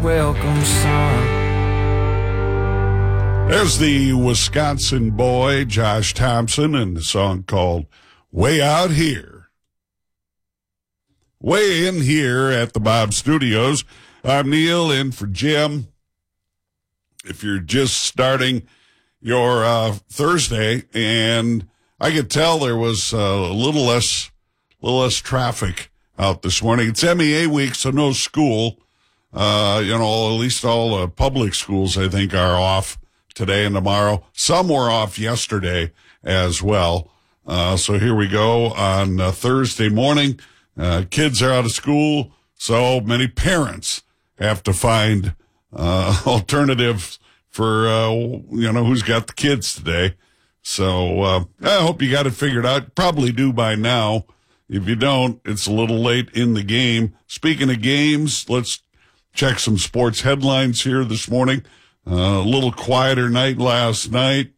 welcome sun. There's the Wisconsin boy, Josh Thompson, and the song called Way Out Here. Way in here at the Bob Studios. I'm Neil, in for Jim. If you're just starting your Thursday, and I could tell there was a little less traffic out this morning. It's MEA week, so no school. At least all public schools, I think, are off today and tomorrow. Some were off yesterday as well. So here we go on Thursday morning. Kids are out of school, so many parents have to find alternatives for, who's got the kids today. So I hope you got it figured out. Probably do by now. If you don't, it's a little late in the game. Speaking of games, let's check some sports headlines here this morning. A little quieter night last night.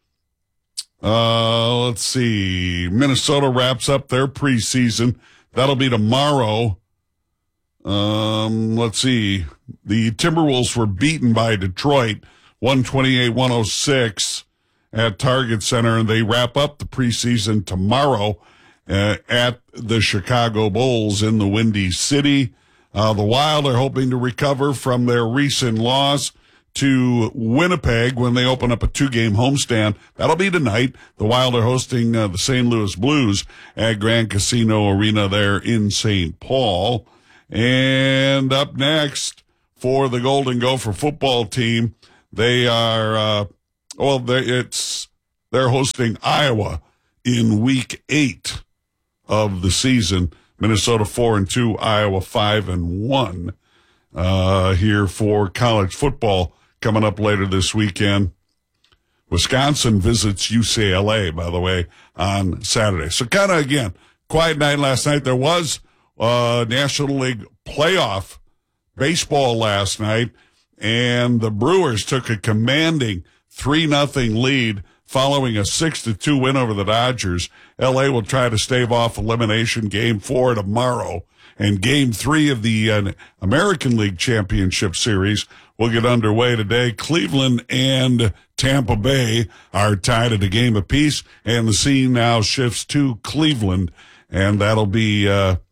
Let's see. Minnesota wraps up their preseason. That'll be tomorrow. Let's see. The Timberwolves were beaten by Detroit, 128-106 at Target Center, and they wrap up the preseason tomorrow at the Chicago Bulls in the Windy City. The Wild are hoping to recover from their recent loss to Winnipeg when they open up a 2-game homestand. That'll be tonight. The Wild are hosting the St. Louis Blues at Grand Casino Arena there in St. Paul. And up next for the Golden Gopher football team, they are, they're hosting Iowa in week 8 of the season. Minnesota 4-2, Iowa 5-1. Here for college football coming up later this weekend. Wisconsin visits UCLA, by the way, on Saturday. So kind of, again, quiet night last night. There was National League playoff baseball last night, and the Brewers took a commanding 3-0 lead following a 6-2 win over the Dodgers. LA will try to stave off elimination. Game 4 tomorrow. And Game 3 of the American League Championship Series will get underway today. Cleveland and Tampa Bay are tied at a game apiece, and the scene now shifts to Cleveland, and that'll be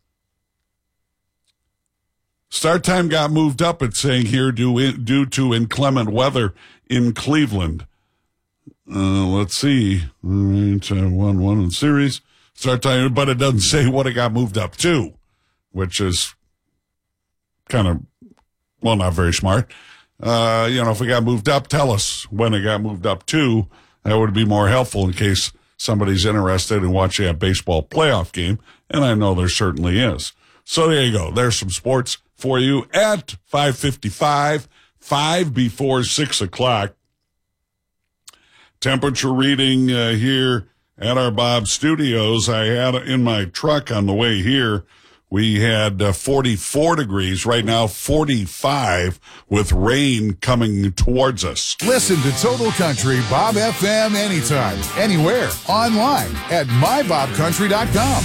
start time got moved up, it's saying here, due to inclement weather in Cleveland. Let's see. 1-1 in the series. Start time, but it doesn't say what it got moved up to, which is kind of, not very smart. If it got moved up, tell us when it got moved up to. That would be more helpful in case somebody's interested in watching a baseball playoff game, and I know there certainly is. So there you go. There's some sports for you at 5:55, 5 before 6 o'clock. Temperature reading here at our Bob Studios. I had in my truck on the way here, we had 44 degrees. Right now, 45 with rain coming towards us. Listen to Total Country Bob FM anytime, anywhere, online at mybobcountry.com.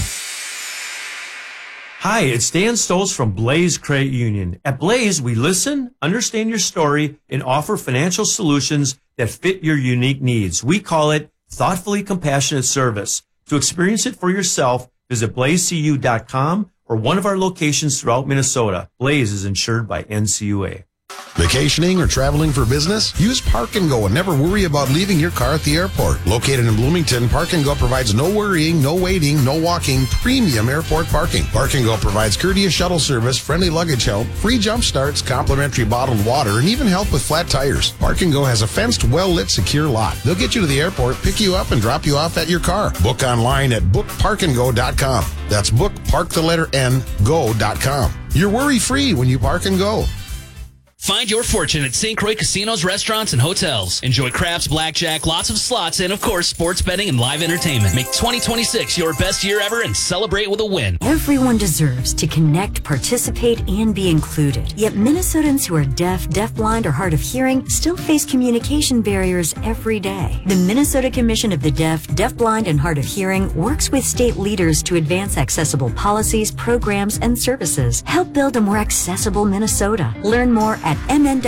Hi, it's Dan Stoltz from Blaze Credit Union. At Blaze, we listen, understand your story, and offer financial solutions that fit your unique needs. We call it thoughtfully compassionate service. To experience it for yourself, visit blazecu.com or one of our locations throughout Minnesota. Blaze is insured by NCUA. Vacationing or traveling for business? Use Park and Go and never worry about leaving your car at the airport. Located in Bloomington, Park and Go provides no worrying, no waiting, no walking, premium airport parking. Park and Go provides courteous shuttle service, friendly luggage help, free jump starts, complimentary bottled water, and even help with flat tires. Park and Go has a fenced, well-lit, secure lot. They'll get you to the airport, pick you up, and drop you off at your car. Book online at bookparkandgo.com. That's bookpark_go.com. You're worry-free when you Park and Go. Find your fortune at St. Croix casinos, restaurants, and hotels. Enjoy craps, blackjack, lots of slots, and, of course, sports betting and live entertainment. Make 2026 your best year ever and celebrate with a win. Everyone deserves to connect, participate, and be included. Yet Minnesotans who are deaf, deafblind, or hard of hearing still face communication barriers every day. The Minnesota Commission of the Deaf, Deafblind, and Hard of Hearing works with state leaders to advance accessible policies, programs, and services. Help build a more accessible Minnesota. Learn more at at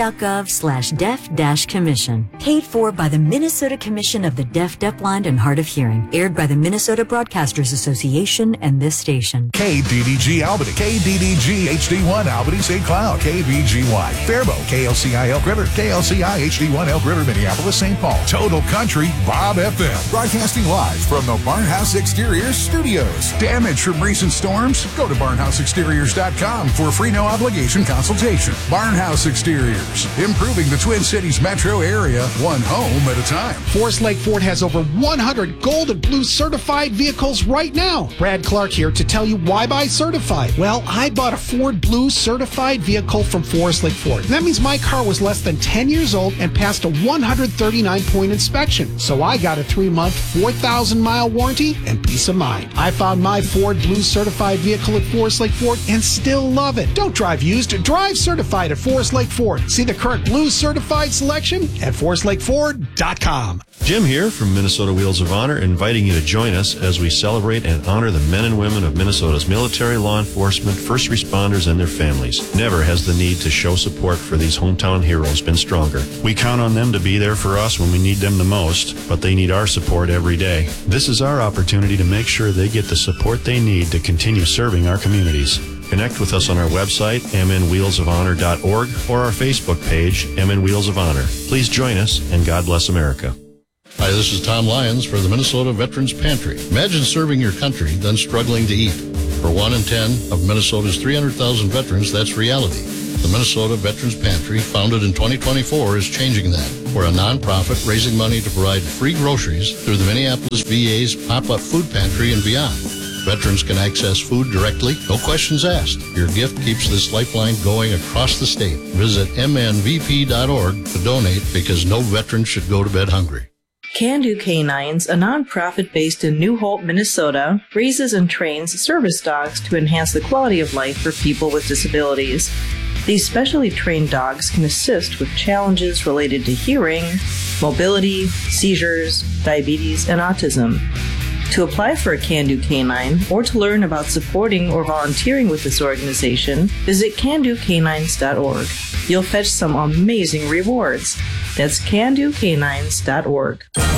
mn.gov/deaf-commission. Paid for by the Minnesota Commission of the Deaf, Deafblind, and Hard of Hearing. Aired by the Minnesota Broadcasters Association and this station. KDDG Albany, KDDG HD1 Albany St. Cloud, KBGY Faribault, KLCI Elk River, KLCI HD1 Elk River, Minneapolis, St. Paul. Total Country Bob FM. Broadcasting live from the Barnhouse Exteriors studios. Damage from recent storms? Go to barnhouseexteriors.com for a free no obligation consultation. Barnhouse Exteriors, improving the Twin Cities metro area, one home at a time. Forest Lake Ford has over 100 gold and blue certified vehicles right now. Brad Clark here to tell you why buy certified. Well, I bought a Ford Blue certified vehicle from Forest Lake Ford. That means my car was less than 10 years old and passed a 139-point inspection. So I got a 3-month, 4,000-mile warranty and peace of mind. I found my Ford Blue certified vehicle at Forest Lake Ford and still love it. Don't drive used, drive certified at Forest Lake Ford. See the current Blue certified selection at forestlakeford.com. Jim here from Minnesota Wheels of Honor, inviting you to join us as we celebrate and honor the men and women of Minnesota's military, law enforcement, first responders, and their families. Never has the need to show support for these hometown heroes been stronger. We count on them to be there for us when we need them the most, but they need our support every day. This is our opportunity to make sure they get the support they need to continue serving our communities. Connect with us on our website, mnwheelsofhonor.org, or our Facebook page, MN Wheels of Honor. Please join us, and God bless America. Hi, this is Tom Lyons for the Minnesota Veterans Pantry. Imagine serving your country, then struggling to eat. For 1 in 10 of Minnesota's 300,000 veterans, that's reality. The Minnesota Veterans Pantry, founded in 2024, is changing that. We're a nonprofit raising money to provide free groceries through the Minneapolis VA's pop-up food pantry and beyond. Veterans can access food directly, no questions asked. Your gift keeps this lifeline going across the state. Visit mnvp.org to donate, because no veteran should go to bed hungry. Can Do Canines, a nonprofit based in New Hope, Minnesota, raises and trains service dogs to enhance the quality of life for people with disabilities. These specially trained dogs can assist with challenges related to hearing, mobility, seizures, diabetes, and autism. To apply for a Can Do Canine or to learn about supporting or volunteering with this organization, visit candocanines.org. You'll fetch some amazing rewards. That's candocanines.org.